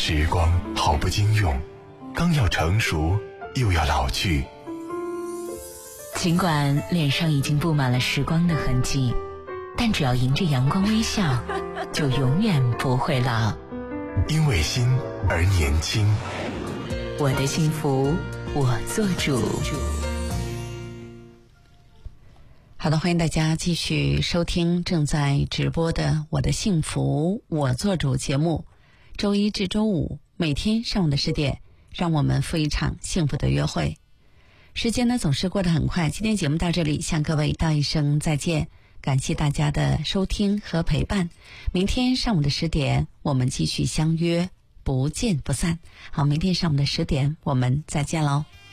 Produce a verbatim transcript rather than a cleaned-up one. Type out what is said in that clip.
时光好不经用，刚要成熟又要老去。 尽管脸上已经布满了时光的痕迹，但只要迎着阳光微笑，就永远不会老。 因为心而年轻， 我的幸福我做主。好的，欢迎大家继续收听正在直播的我的幸福我做主节目，周一至周五每天上午的十点，让我们赴一场幸福的约会。时间呢总是过得很快，今天节目到这里，向各位道一声再见，感谢大家的收听和陪伴。明天上午的十点，我们继续相约，不见不散。好，明天上午的十点，我们再见喽。